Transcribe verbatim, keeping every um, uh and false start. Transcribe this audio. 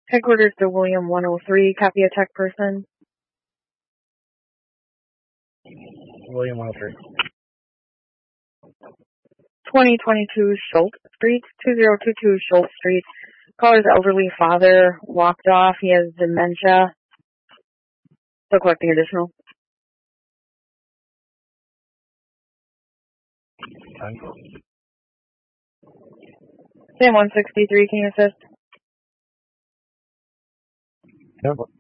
Headquarters to William one oh three, copy a tech person. William one oh three. twenty twenty-two Schultz Street, two zero two two Schultz Street. Caller's elderly father walked off. He has dementia. Still collecting additional. Sam one sixty-three, can you assist? Yep.